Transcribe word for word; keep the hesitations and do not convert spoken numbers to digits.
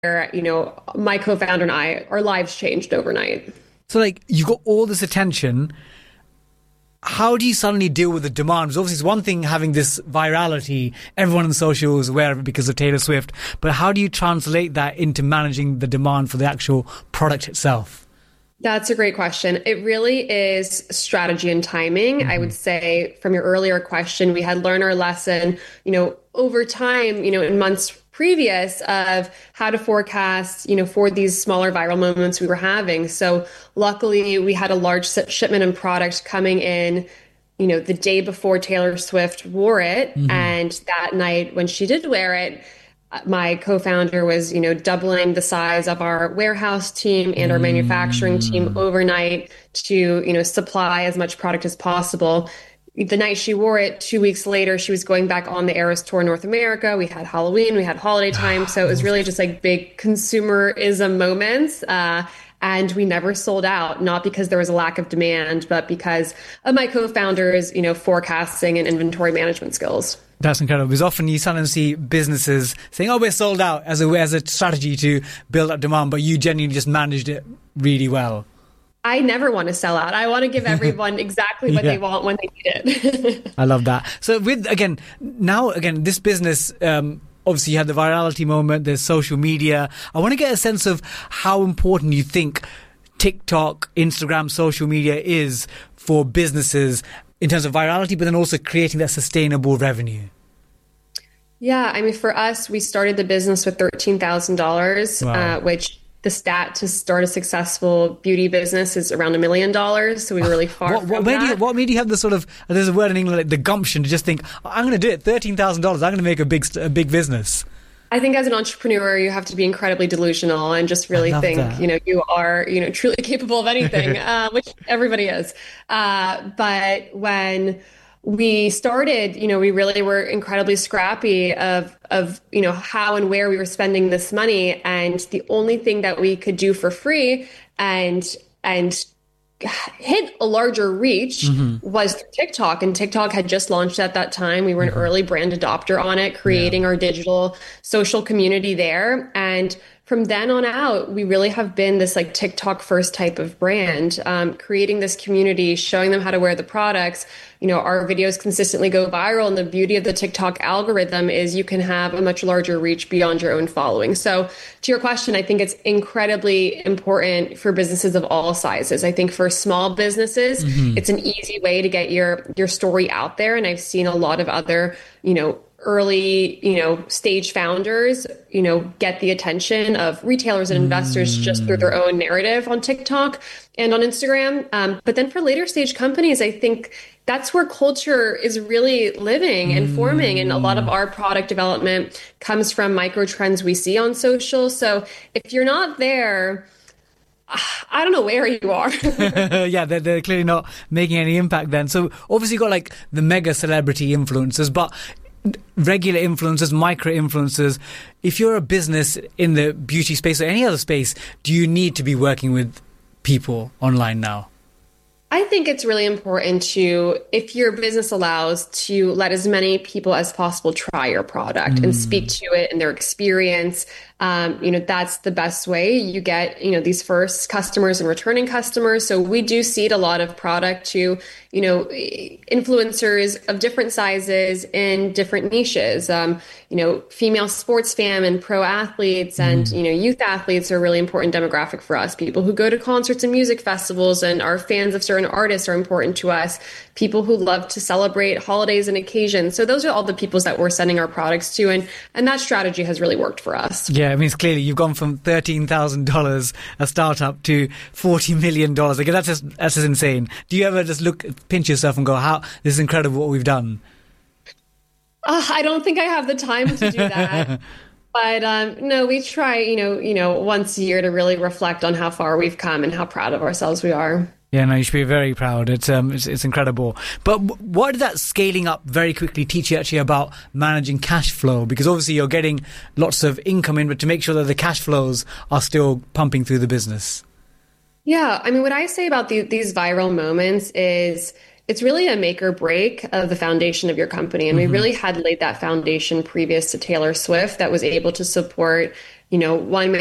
you know, my co-founder and I, our lives changed overnight. So like you got all this attention. How do you suddenly deal with the demand? Because obviously it's one thing having this virality, everyone on the social is aware of it because of Taylor Swift, but how do you translate that into managing the demand for the actual product itself? That's a great question. It really is strategy and timing. Mm-hmm. I would say from your earlier question, we had learned our lesson, you know, over time, you know, in months previous of how to forecast, you know, for these smaller viral moments we were having. So luckily we had a large shipment and product coming in, you know, the day before Taylor Swift wore it. Mm-hmm. And that night when she did wear it, my co-founder was, you know, doubling the size of our warehouse team and our manufacturing team overnight to, you know, supply as much product as possible. The night she wore it, two weeks later, she was going back on the Eras Tour North America. We had Halloween, we had holiday time. So it was really just like big consumerism moments. Uh, and we never sold out, not because there was a lack of demand, but because of my co-founders, you know, forecasting and inventory management skills. That's incredible. Because often you sometimes see businesses saying, oh, we're sold out as a, as a strategy to build up demand, but you genuinely just managed it really well. I never want to sell out. I want to give everyone exactly what yeah. they want when they need it. I love that. So with, again, now, again, this business, um, obviously you had the virality moment, there's social media. I want to get a sense of how important you think TikTok, Instagram, social media is for businesses in terms of virality, but then also creating that sustainable revenue. Yeah, I mean, for us, we started the business with thirteen thousand dollars, wow. uh, which the stat to start a successful beauty business is around a million dollars. So we were really far what, from what, that. You, what made you have the sort of, there's a word in England, like the gumption to just think, I'm going to do it, thirteen thousand dollars, I'm going to make a big, a big business? I think as an entrepreneur, you have to be incredibly delusional and just really think, that. you know, you are, you know, truly capable of anything, uh, which everybody is. Uh, but when we started, you know, we really were incredibly scrappy of, of, you know, how and where we were spending this money. And the only thing that we could do for free and, and hit a larger reach mm-hmm. was through TikTok, and TikTok had just launched at that time. We were an mm-hmm. early brand adopter on it, creating yeah. our digital social community there. And from then on out, we really have been this like TikTok first type of brand, um, creating this community, showing them how to wear the products. You know, our videos consistently go viral, and the beauty of the TikTok algorithm is you can have a much larger reach beyond your own following. So to your question, I think it's incredibly important for businesses of all sizes. I think for small businesses, mm-hmm. it's an easy way to get your, your story out there. And I've seen a lot of other, you know, early, you know, stage founders, you know, get the attention of retailers and investors mm. just through their own narrative on TikTok and on Instagram. Um, but then for later stage companies, I think that's where culture is really living and forming. And a lot of our product development comes from micro trends we see on social. So if you're not there, I don't know where you are. yeah, they're, they're clearly not making any impact then. So obviously you've got like the mega celebrity influencers, but regular influencers, micro influencers. If you're a business in the beauty space or any other space, do you need to be working with people online now? I think it's really important to, if your business allows, to let as many people as possible try your product mm. and speak to it and their experience. Um, you know, that's the best way you get, you know, these first customers and returning customers. So we do seed a lot of product to, you know, influencers of different sizes in different niches. Um, you know, female sports fam and pro athletes and, mm. you know, youth athletes are a really important demographic for us. People who go to concerts and music festivals and are fans of certain artists are important to us. People who love to celebrate holidays and occasions. So those are all the people that we're sending our products to. And, and that strategy has really worked for us. Yeah, I mean, it's clearly you've gone from thirteen thousand dollars a startup to forty million dollars. Like, that's just, that's just insane. Do you ever just look, pinch yourself and go, how, this is incredible what we've done? Uh, I don't think I have the time to do that. But um, no, we try, you know, you know, once a year to really reflect on how far we've come and how proud of ourselves we are. Yeah, no, you should be very proud. It's um, it's, it's incredible. But w- what did that scaling up very quickly teach you actually about managing cash flow? Because obviously you're getting lots of income in, but to make sure that the cash flows are still pumping through the business. Yeah, I mean, what I say about the, these viral moments is it's really a make or break of the foundation of your company. And mm-hmm. we really had laid that foundation previous to Taylor Swift that was able to support you know, one